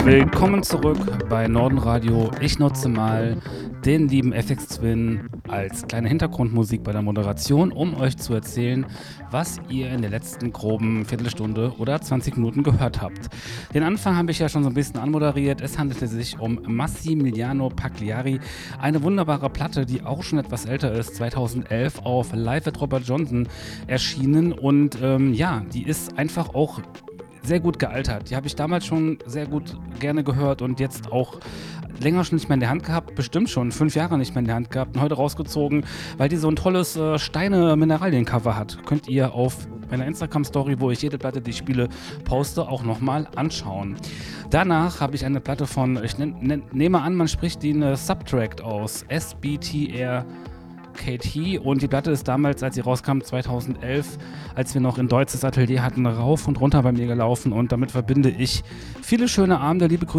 Willkommen zurück bei Nordenradio. Ich nutze mal den lieben FX Twin als kleine Hintergrundmusik bei der Moderation, um euch zu erzählen, was ihr in der letzten groben Viertelstunde oder 20 Minuten gehört habt. Den Anfang habe ich ja schon so ein bisschen anmoderiert. Es handelte sich um Massimiliano Pagliari, eine wunderbare Platte, die auch schon etwas älter ist, 2011 auf Live at Robert Johnson erschienen und die ist einfach auch sehr gut gealtert. Die habe ich damals schon sehr gut gerne gehört und jetzt auch länger schon nicht mehr in der Hand gehabt, bestimmt schon 5 Jahre nicht mehr in der Hand gehabt und heute rausgezogen, weil die so ein tolles Steine-Mineralien-Cover hat. Könnt ihr auf meiner Instagram-Story, wo ich jede Platte, die ich spiele, poste, auch nochmal anschauen. Danach habe ich eine Platte von, ich nehme an, man spricht die eine Subtract aus, SBTR KT, und die Platte ist damals, als sie rauskam, 2011, als wir noch in Deutsches Atelier hatten, rauf und runter bei mir gelaufen und damit verbinde ich viele schöne Abende. Liebe Grüße